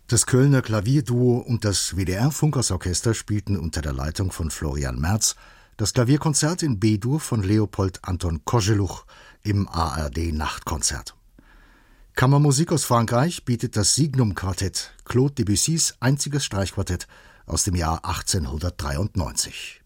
Das Kölner Klavierduo und das WDR-Funkhausorchester spielten unter der Leitung von Florian Merz das Klavierkonzert in B-Dur von Leopold Anton Koželuch im ARD-Nachtkonzert. Kammermusik aus Frankreich bietet das Signum-Quartett, Claude Debussys einziges Streichquartett aus dem Jahr 1893.